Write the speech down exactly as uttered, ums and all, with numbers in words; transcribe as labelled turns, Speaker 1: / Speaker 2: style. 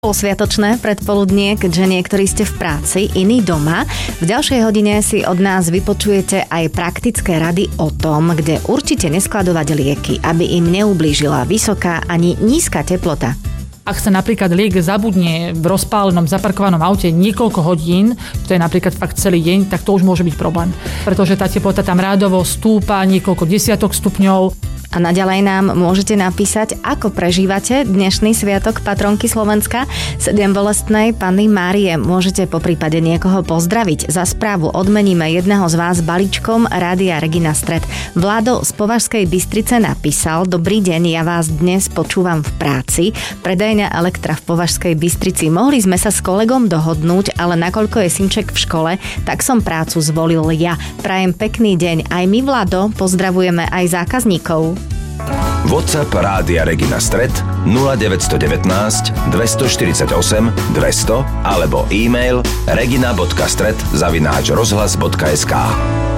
Speaker 1: Sviatočné predpoludnie, keďže niektorí ste v práci, iní doma. V ďalšej hodine si od nás vypočujete aj praktické rady o tom, kde určite neskladovať lieky, aby im neublížila vysoká ani nízka teplota.
Speaker 2: Ak sa napríklad liek zabudne v rozpálenom, zaparkovanom aute niekoľko hodín, to je napríklad fakt celý deň, tak to už môže byť problém. Pretože tá teplota tam rádovo stúpa niekoľko desiatok stupňov.
Speaker 1: A naďalej nám môžete napísať, ako prežívate dnešný sviatok patronky Slovenska, sedembolestnej Panny Márie. Môžete poprípade niekoho pozdraviť. Za správu odmeníme jedného z vás balíčkom Rádia Regina Stred. Vlado z Považskej Bystrice napísal: Dobrý deň, ja vás dnes počúvam v práci. Predajňa Elektra v Považskej Bystrici. Mohli sme sa s kolegom dohodnúť, ale nakoľko je synček v škole, tak som prácu zvolil ja. Prajem pekný deň. Aj my, Vlado, pozdravujeme aj zákazníkov.
Speaker 3: WhatsApp Rádia Regina Stred nula deväť jedna deväť, dva štyri osem, dva nula nula alebo e-mail regina bodka stred zavináč rozhlas bodka es ká.